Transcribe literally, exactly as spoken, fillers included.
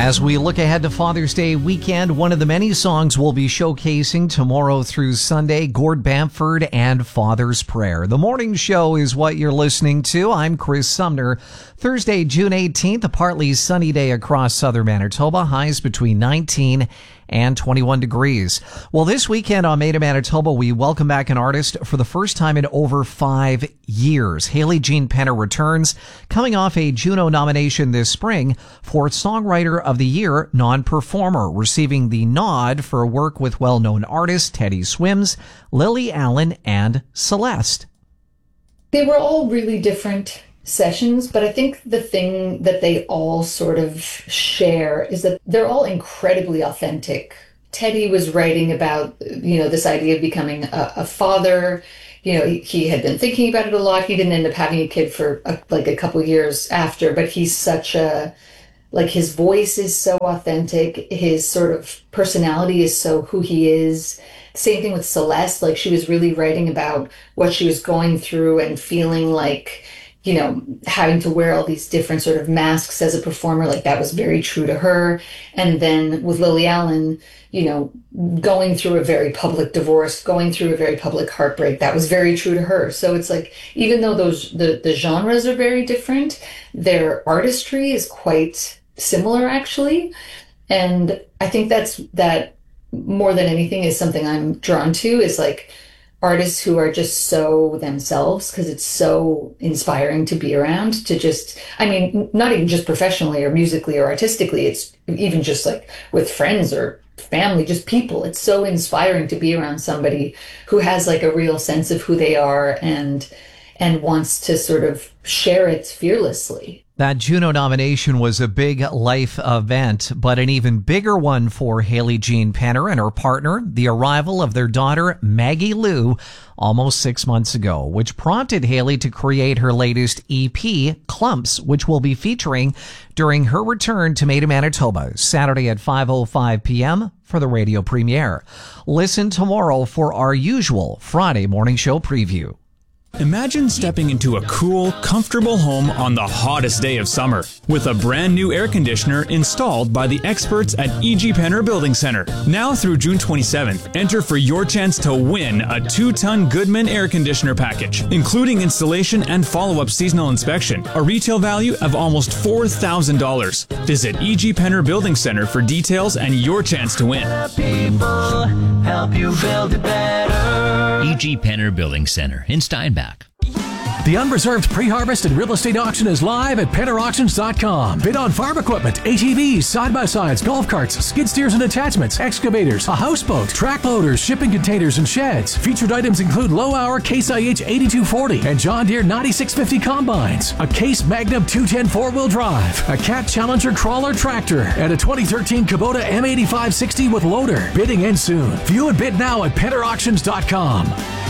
As we look ahead to Father's Day weekend, one of the many songs we'll be showcasing tomorrow through Sunday, Gord Bamford and Father's Prayer. The morning show is what you're listening to. I'm Chris Sumner. Thursday, June eighteenth, a partly sunny day across southern Manitoba. Highs between nineteen and twenty-one degrees. Well, this weekend on Made in Manitoba, we welcome back an artist for the first time in over five years. Hayley Jean Penner returns, coming off a Juno nomination this spring for Songwriter of the Year non-performer, receiving the nod for work with well-known artists Teddy Swims, Lily Allen, and Celeste. They were all really different sessions, but I think the thing that they all sort of share is that they're all incredibly authentic. Teddy was writing about, you know, this idea of becoming a, a father. You know, he, he had been thinking about it a lot. He didn't end up having a kid for a, like a couple years after, but he's such a, like his voice is so authentic. His sort of personality is so who he is. Same thing with Celeste. Like, she was really writing about what she was going through and feeling like, you know, having to wear all these different sort of masks as a performer, like that was very true to her. And then with Lily Allen, you know, going through a very public divorce, going through a very public heartbreak, that was very true to her. So it's like, even though those the, the genres are very different, their artistry is quite similar, actually. And I think that's that more than anything is something I'm drawn to, is like artists who are just so themselves, because it's so inspiring to be around, to just, I mean, not even just professionally or musically or artistically, it's even just like with friends or family, just people. It's so inspiring to be around somebody who has like a real sense of who they are and and wants to sort of share it fearlessly. That Juno nomination was a big life event, but an even bigger one for Hayley Jean Penner and her partner, the arrival of their daughter, Maggie Lou, almost six months ago, which prompted Hayley to create her latest E P, Clumps, which will be featuring during her return to Made in Manitoba, Saturday at five oh five p.m. for the radio premiere. Listen tomorrow for our usual Friday morning show preview. Imagine stepping into a cool, comfortable home on the hottest day of summer with a brand new air conditioner installed by the experts at E G Penner Building Center. Now through June twenty-seventh, enter for your chance to win a two-ton Goodman air conditioner package, including installation and follow-up seasonal inspection, a retail value of almost four thousand dollars. Visit E G Penner Building Center for details and your chance to win. People help you build it better. E G Penner Building Center in Steinbach. The Unreserved Pre-Harvest and Real Estate Auction is live at penner auctions dot com. Bid on farm equipment, A T Vs, side-by-sides, golf carts, skid steers and attachments, excavators, a houseboat, track loaders, shipping containers, and sheds. Featured items include low-hour Case I H eighty-two forty and John Deere ninety-six fifty combines, a Case Magnum two ten four-wheel drive, a Cat Challenger crawler tractor, and a twenty thirteen Kubota M eighty-five sixty with loader. Bidding ends soon. View and bid now at penner auctions dot com.